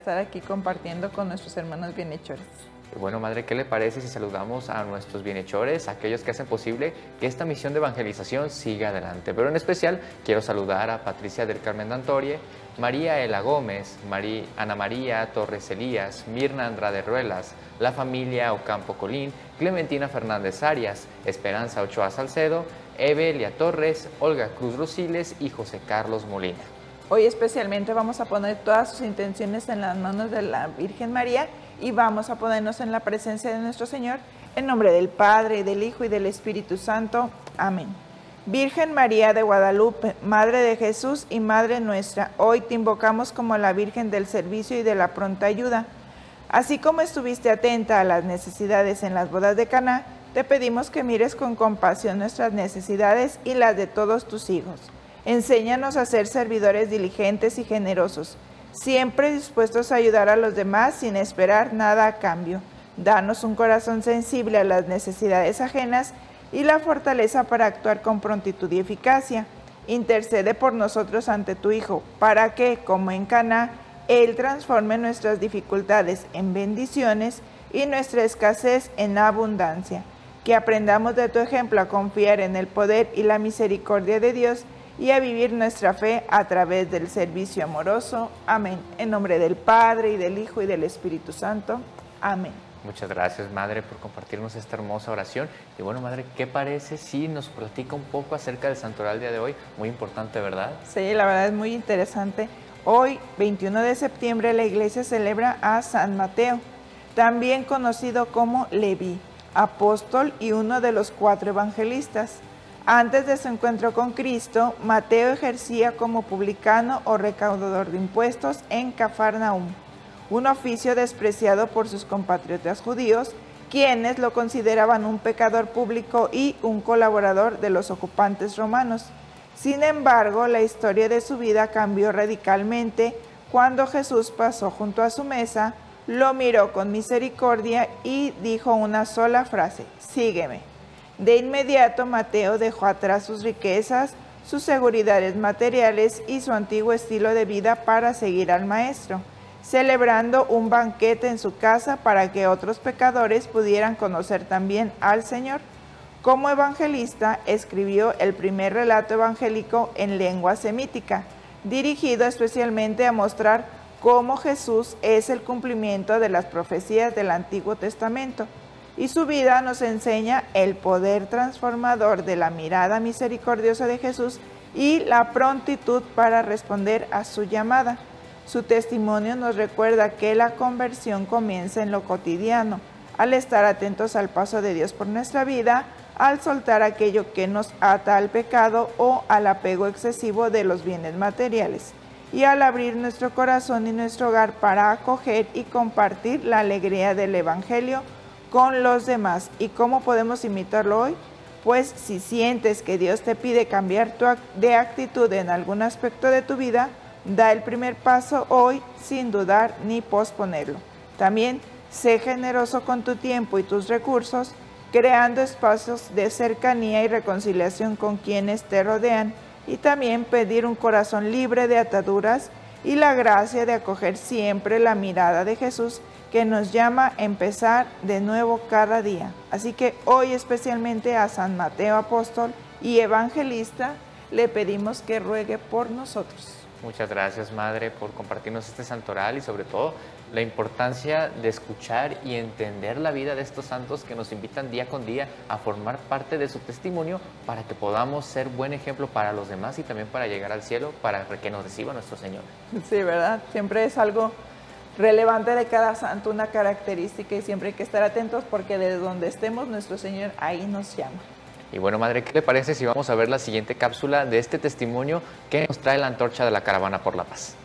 estar aquí compartiendo con nuestros hermanos bienhechores. Bueno, Madre, ¿qué le parece si saludamos a nuestros bienhechores, aquellos que hacen posible que esta misión de evangelización siga adelante? Pero en especial quiero saludar a Patricia del Carmen Dantorie, María Ela Gómez, Ana María Torres Elías, Mirna Andrade Ruelas, la familia Ocampo Colín, Clementina Fernández Arias, Esperanza Ochoa Salcedo, Evelia Torres, Olga Cruz Rosiles y José Carlos Molina. Hoy especialmente vamos a poner todas sus intenciones en las manos de la Virgen María y vamos a ponernos en la presencia de nuestro Señor, en nombre del Padre, del Hijo y del Espíritu Santo. Amén. Virgen María de Guadalupe, Madre de Jesús y Madre nuestra, hoy te invocamos como la Virgen del servicio y de la pronta ayuda. Así como estuviste atenta a las necesidades en las bodas de Caná, te pedimos que mires con compasión nuestras necesidades y las de todos tus hijos. Enséñanos a ser servidores diligentes y generosos, siempre dispuestos a ayudar a los demás sin esperar nada a cambio. Danos un corazón sensible a las necesidades ajenas y la fortaleza para actuar con prontitud y eficacia. Intercede por nosotros ante tu Hijo, para que, como en Caná, Él transforme nuestras dificultades en bendiciones y nuestra escasez en abundancia. Que aprendamos de tu ejemplo a confiar en el poder y la misericordia de Dios y a vivir nuestra fe a través del servicio amoroso. Amén. En nombre del Padre, y del Hijo, y del Espíritu Santo. Amén. Muchas gracias, Madre, por compartirnos esta hermosa oración. Y bueno, Madre, ¿qué parece si nos platica un poco acerca del santoral del día de hoy? Muy importante, ¿verdad? Sí, la verdad es muy interesante. Hoy, 21 de septiembre, la Iglesia celebra a San Mateo, también conocido como Leví, apóstol y uno de los 4 evangelistas. Antes de su encuentro con Cristo, Mateo ejercía como publicano o recaudador de impuestos en Cafarnaúm, un oficio despreciado por sus compatriotas judíos, quienes lo consideraban un pecador público y un colaborador de los ocupantes romanos. Sin embargo, la historia de su vida cambió radicalmente cuando Jesús pasó junto a su mesa, lo miró con misericordia y dijo una sola frase: «Sígueme». De inmediato, Mateo dejó atrás sus riquezas, sus seguridades materiales y su antiguo estilo de vida para seguir al Maestro, celebrando un banquete en su casa para que otros pecadores pudieran conocer también al Señor. Como evangelista, escribió el primer relato evangélico en lengua semítica, dirigido especialmente a mostrar cómo Jesús es el cumplimiento de las profecías del Antiguo Testamento. Y su vida nos enseña el poder transformador de la mirada misericordiosa de Jesús y la prontitud para responder a su llamada. Su testimonio nos recuerda que la conversión comienza en lo cotidiano, al estar atentos al paso de Dios por nuestra vida, al soltar aquello que nos ata al pecado o al apego excesivo de los bienes materiales, y al abrir nuestro corazón y nuestro hogar para acoger y compartir la alegría del Evangelio con los demás. ¿Y cómo podemos imitarlo hoy? Pues si sientes que Dios te pide cambiar de actitud en algún aspecto de tu vida, da el primer paso hoy sin dudar ni posponerlo. También sé generoso con tu tiempo y tus recursos, creando espacios de cercanía y reconciliación con quienes te rodean, y también pedir un corazón libre de ataduras y la gracia de acoger siempre la mirada de Jesús, que nos llama a empezar de nuevo cada día. Así que hoy, especialmente a San Mateo apóstol y evangelista, le pedimos que ruegue por nosotros. Muchas gracias, Madre, por compartirnos este santoral y sobre todo la importancia de escuchar y entender la vida de estos santos que nos invitan día con día a formar parte de su testimonio para que podamos ser buen ejemplo para los demás y también para llegar al cielo, para que nos reciba nuestro Señor. Sí, ¿verdad? Siempre es algo relevante de cada santo, una característica, y siempre hay que estar atentos porque desde donde estemos nuestro Señor ahí nos llama. Y bueno, Madre, ¿qué le parece si vamos a ver la siguiente cápsula de este testimonio que nos trae la antorcha de la Caravana por la Paz?